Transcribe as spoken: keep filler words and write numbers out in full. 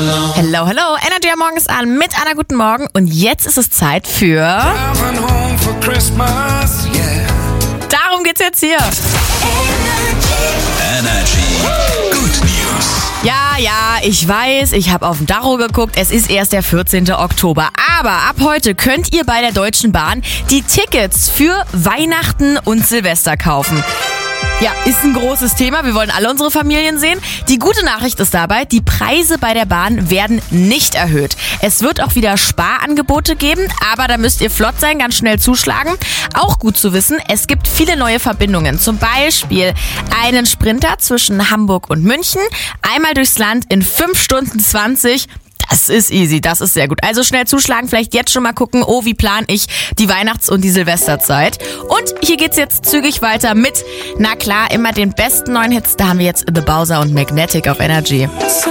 Hello, hello. Energy am Morgen ist an mit Anna, guten Morgen. Und jetzt ist es Zeit für... Darum geht's jetzt hier. Energy Good News. Ja, ja, ich weiß, ich habe auf den Tacho geguckt. Es ist erst der vierzehnten Oktober. Aber ab heute könnt ihr bei der Deutschen Bahn die Tickets für Weihnachten und Silvester kaufen. Ja, ist ein großes Thema. Wir wollen alle unsere Familien sehen. Die gute Nachricht ist dabei, die Preise bei der Bahn werden nicht erhöht. Es wird auch wieder Sparangebote geben, aber da müsst ihr flott sein, ganz schnell zuschlagen. Auch gut zu wissen, es gibt viele neue Verbindungen. Zum Beispiel einen Sprinter zwischen Hamburg und München, einmal durchs Land in fünf Stunden zwanzig. Das ist easy, das ist sehr gut. Also schnell zuschlagen, vielleicht jetzt schon mal gucken, oh, wie plan ich die Weihnachts- und die Silvesterzeit. Und hier geht's jetzt zügig weiter mit, na klar, immer den besten neuen Hits. Da haben wir jetzt The Bowser und Magnetic auf Energy.